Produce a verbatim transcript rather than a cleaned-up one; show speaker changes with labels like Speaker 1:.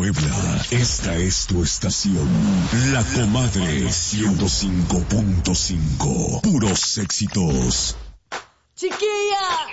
Speaker 1: Puebla, esta es tu estación. La Comadre ciento cinco punto cinco. Puros éxitos.
Speaker 2: ¡Chiquilla!